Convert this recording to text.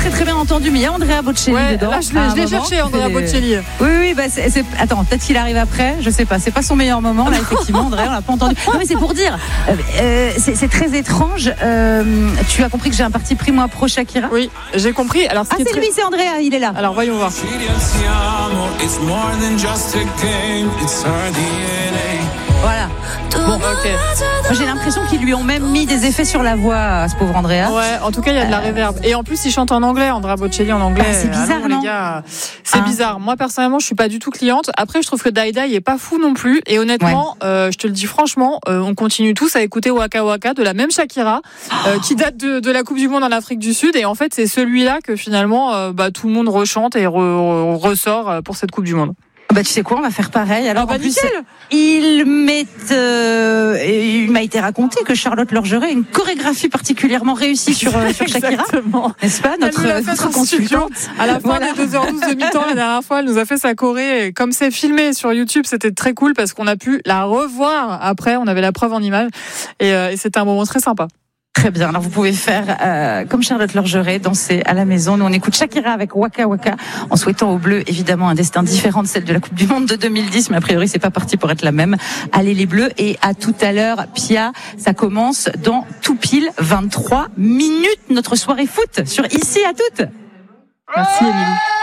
très très bien entendu, mais il y a Andrea Bocelli dedans. Là, je l'ai cherché, Andrea Bocelli. Oui, attends, peut-être qu'il arrive après, je sais pas, c'est pas son meilleur moment, là, effectivement, Andrea, on l'a pas entendu. Non, mais c'est pour dire, c'est très étrange. Tu as compris que j'ai un parti pris, moi, pro Shakira? Oui, j'ai compris. Alors, c'est lui, c'est Andrea, il est là. Alors, voyons voir. Voilà. Bon, ok. Moi, j'ai l'impression qu'ils lui ont même mis des effets sur la voix à ce pauvre Andrea. Ouais, en tout cas, il y a de la réverb. Et en plus, il chante en anglais, Andrea Bocelli en anglais. C'est bizarre, non, les gars, c'est bizarre. Moi, personnellement, je suis pas du tout cliente. Après, je trouve que Die Die est pas fou non plus. Et honnêtement, je te le dis franchement, on continue tous à écouter Waka Waka de la même Shakira, qui date de la Coupe du Monde en Afrique du Sud. Et en fait, c'est celui-là que finalement, tout le monde rechante et ressort pour cette Coupe du Monde. Bah, tu sais quoi, on va faire pareil. Alors, en plus, nickel. il m'a été raconté que Charlotte Lorgeret a une chorégraphie particulièrement réussie sur Shakira. Exactement. N'est-ce pas, notre consultante? À la fin des 2h12 de mi-temps, la dernière fois, elle nous a fait sa choré. Et comme c'est filmé sur YouTube, c'était très cool parce qu'on a pu la revoir après. On avait la preuve en image. Et c'était un moment très sympa. Très bien. Alors, vous pouvez faire comme Charlotte Lorgeret, danser à la maison. Nous, on écoute Shakira avec Waka Waka, en souhaitant aux Bleus, évidemment, un destin différent de celle de la Coupe du Monde de 2010. Mais a priori, c'est pas parti pour être la même. Allez, les Bleus. Et à tout à l'heure, Pia. Ça commence dans tout pile 23 minutes. Notre soirée foot sur Ici à toutes. Merci, Émilie.